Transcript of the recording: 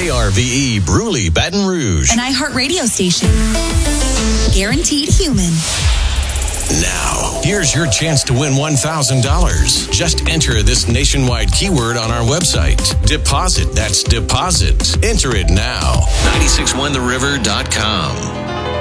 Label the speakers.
Speaker 1: KRVE Bruley, Baton Rouge.
Speaker 2: An iHeart radio station. Guaranteed human.
Speaker 1: Now, here's your chance to win $1,000. Just enter this nationwide keyword on our website. Deposit. That's deposit. Enter it now. 961theriver.com.